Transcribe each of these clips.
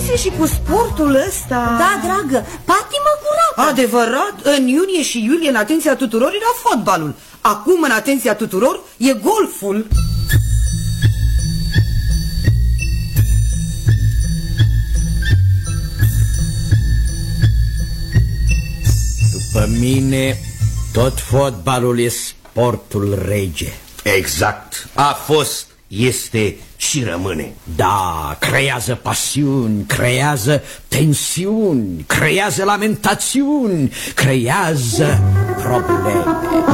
obsesie și cu sportul ăsta. Da, dragă, patimă curată. Adevărat, în iunie și iulie în atenția tuturor era fotbalul. Acum în atenția tuturor e golful. După mine, tot fotbalul e sportul rege. Exact. A fost, este și rămâne. Da, creează pasiuni, creează tensiuni, creează lamentațiuni, creează probleme.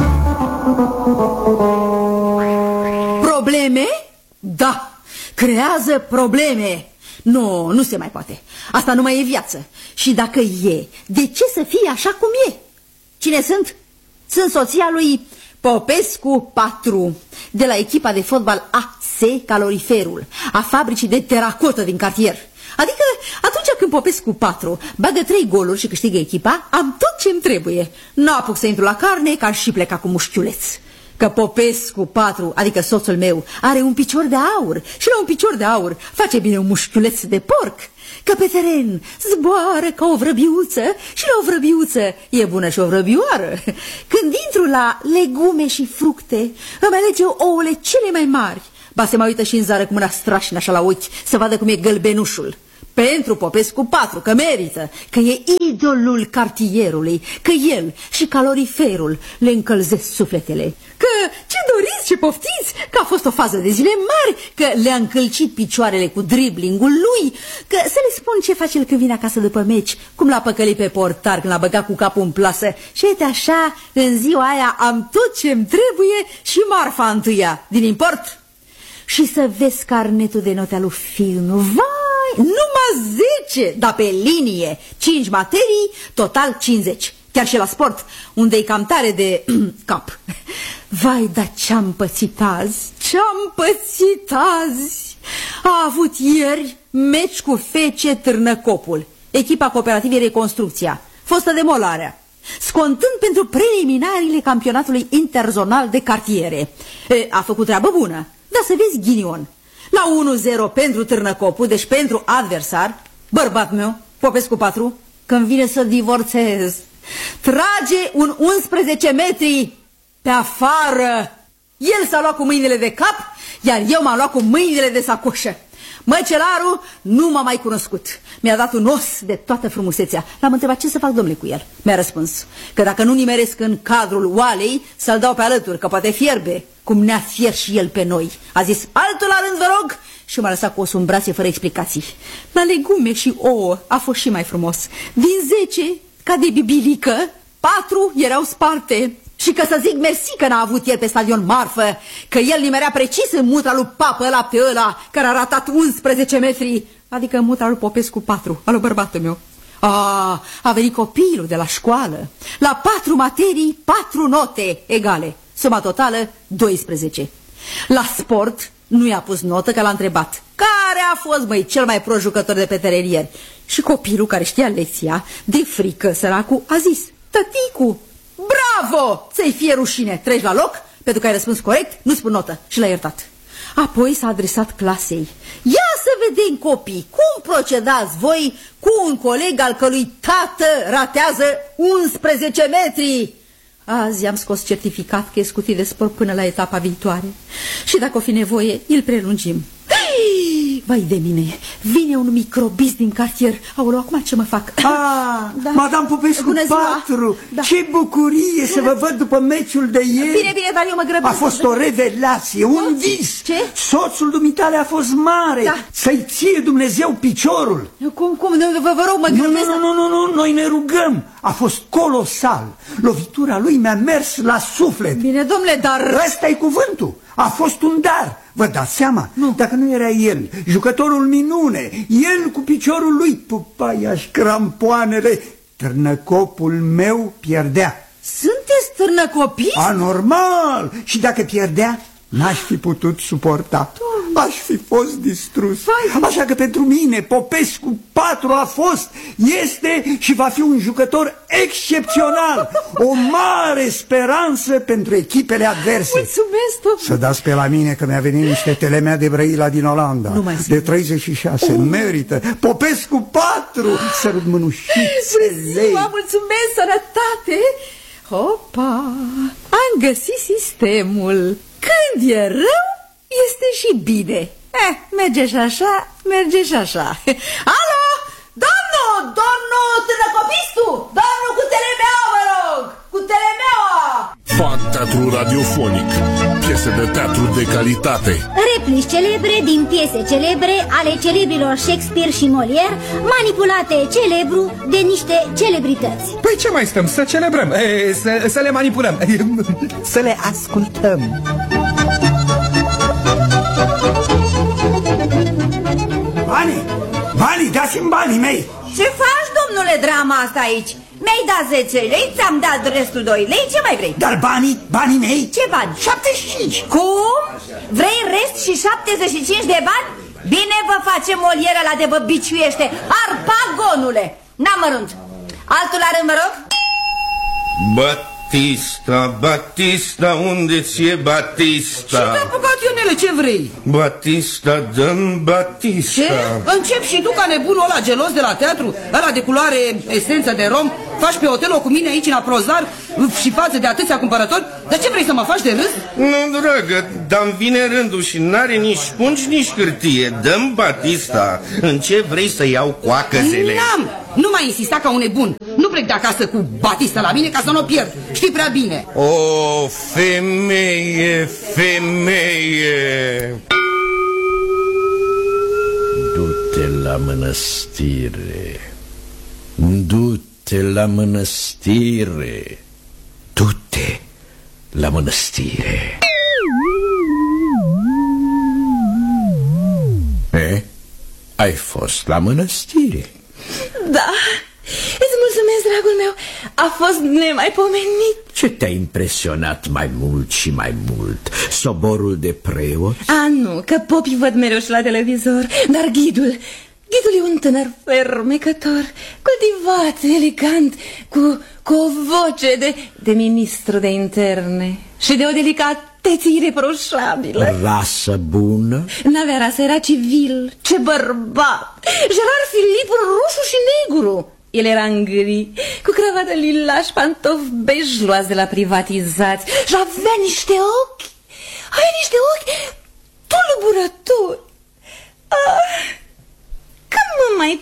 Probleme? Da, creează probleme. Nu se mai poate. Asta nu mai e viață. Și dacă e, de ce să fie așa cum e? Cine sunt? Sunt soția lui Popescu 4, de la echipa de fotbal AC Caloriferul, a fabricii de teracotă din cartier. Adică atunci când Popescu 4 bagă 3 goluri și câștigă echipa, am tot ce-mi trebuie. N-apuc să intru la carne, că aș și pleca cu mușchiuleț. Că Popescu 4, adică soțul meu, are un picior de aur și la un picior de aur face bine un mușchiuleț de porc. Că pe teren zboară ca o vrăbiuță și la o vrăbiuță e bună și o vrăbioară. Când intru la legume și fructe, îmi alege ouăle cele mai mari. Ba se mai uită și în zară cu mâna strașină așa la ochi să vadă cum e gălbenușul. Pentru Popescu 4, că merită, că e idolul cartierului, că el și Caloriferul le încălzesc sufletele. Că ce doriți, ce poftiți, că a fost o fază de zile mari, că le-a încălcit picioarele cu driblingul lui, că să le spun ce face el când vine acasă după meci, cum l-a păcălit pe portar când l-a băgat cu capul în plasă. Și uite așa, în ziua aia am tot ce-mi trebuie și marfa întâia din import. Și să vezi carnetul de note al lui Firnu, vai, numai 10, dar pe linie, 5 materii, total 50. Chiar și la sport, unde e cam tare de cap. Vai, dar ce-am pățit azi, ce-am pățit azi. A avut ieri meci cu FC Târnăcopul, echipa cooperativei Reconstrucția, fostă Demolarea, scontând pentru preliminariile campionatului interzonal de cartiere. A făcut treabă bună, dar să vezi ghinion. La 1-0 pentru Târnăcopul, deci pentru adversar, bărbat meu, Popescu 4, când vine să divorțez, trage un 11 metri pe afară. El s-a luat cu mâinile de cap, iar eu m-am luat cu mâinile de sacoșă. Măcelarul nu m-a mai cunoscut. Mi-a dat un os de toată frumusețea. L-am întrebat ce să fac, domnule, cu el. Mi-a răspuns că dacă nu nimeresc în cadrul oalei, să-l dau pe alături, că poate fierbe, cum ne-a fier și el pe noi. A zis altul la rând, vă rog, și m-a lăsat cu osul în brațe fără explicații. La legume și ouă a fost și mai frumos. Din 10, ca de bibilică, 4 erau sparte. Și că să zic mersi că n-a avut el pe stadion marfă, că el nimerea precis în mutra lui Papă ăla pe ăla, care a ratat 11 metri, adică în mutra lui Popescu 4, al lui bărbatul meu. A venit copilul de la școală, la 4 materii, 4 note egale, suma totală 12. La sport nu i-a pus notă, că l-a întrebat care a fost, măi, cel mai prost jucător de pe teren ieri. Și copilul, care știa lecția, de frică săracul, a zis: tăticu, bravo, să-i fie rușine, treci la loc, pentru că ai răspuns corect, nu spun notă, și l-a iertat. Apoi s-a adresat clasei: ia să vedem, copii, cum procedați voi cu un coleg al cărui tată ratează 11 metri. Azi am scos certificat că e scutit de sport până la etapa viitoare și dacă o fi nevoie, îl prelungim. Vai de mine, vine un microbist din cartier. Aoleu, acum ce mă fac? Da. Madame Popescu 4, da. Ce bucurie să vă văd după meciul de ieri. Bine, dar eu mă grăbesc. A fost o revelație, un vis. Ce? Soțul dumitale a fost mare, da. Să-i ție Dumnezeu piciorul. Cum? Vă rog, mă grăbesc. Nu, noi ne rugăm. A fost colosal. Lovitura lui mi-a mers la suflet. Bine, domnule, dar... Ăsta-i cuvântul. A fost un dar. Vă dați seama? Nu. Dacă nu era el, jucătorul minune, el cu piciorul lui, pupaia-și crampoanele, Târnăcopul meu pierdea. Sunteți târnăcopii? Anormal! Și dacă pierdea, n-aș fi putut suporta. Aș fi fost distrus. Așa că pentru mine Popescu 4 a fost, este și va fi un jucător excepțional. O mare speranță pentru echipele adverse. Mulțumesc, domnule. Să dați pe la mine că mi-a venit niște telemea de Brăila din Olanda. De 36, merită. Popescu 4, sărut mânușițele. Mulțumesc, sănătate. Hopa, am găsit sistemul. Când e rău, este și bine. Merge și așa, merge și așa. Alo, domnul tânăcopistu, domnul cu telemeaua, vă rog, cu telemeaua. Fac teatru radiofonic, piese de teatru de calitate, replici celebre din piese celebre ale celebrilor Shakespeare și Molière, manipulate celebru de niște celebrități. Păi ce mai stăm? Să celebrăm, să le manipulăm, să le ascultăm. Banii, dați-mi banii mei. Ce faci, domnule, drama asta aici? Mi-ai dat 10 lei, ți-am dat restul 2 lei, ce mai vrei? Dar banii mei? Ce bani? 75. Cum? Vrei rest și 75 de bani? Bine vă face Molière la de vă biciuiește, arpagonule. N-am mărunt. Altul la rând, mă rog? Batista, unde ți-e Batista? Și te-a apucat, Ionele, ce vrei? Batista, dă-mi Batista. Ce? Încep și tu ca nebunul ăla gelos de la teatru, ăla de culoare esență de rom, faci pe Otelo cu mine aici în aprozar și față de atâția cumpărători? Dar ce vrei, să mă faci de râs? Nu, dragă, dar-mi vine rândul și n-are nici pungi, nici hârtie. Dă-mi Batista. În ce vrei să iau coacăzele? N-am! Nu mai insista ca un nebun. Nu plec de acasă cu Batista la mine ca să nu o pierd. Știi prea bine. O, femeie. Du-te la mănăstire. Du-te la mănăstire. Du-te la mănăstire. Ai fost la mănăstire? Da, îți mulțumesc, dragul meu. A fost nemaipomenit. Ce te-a impresionat mai mult și mai mult? Soborul de preoți? Nu, că popii văd mereu și la televizor. Dar ghidul e un tânăr fermecător, cultivat, elegant, cu o voce de ministru de interne și de o delicatețe ireproșabilă. Rasă bună? N-avea rasă, era civil. Ce bărbat! Gerard Filip, roșu și negru. El era în gri, cu cravată lila și pantofi bej luați de la privatizați. Și avea niște ochi tulburători. Când mă mai